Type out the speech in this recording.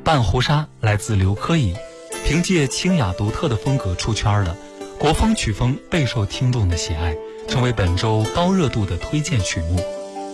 半湖沙来自刘珂矣，凭借清雅独特的风格出圈了，国风曲风备受听众的喜爱，成为本周高热度的推荐曲目。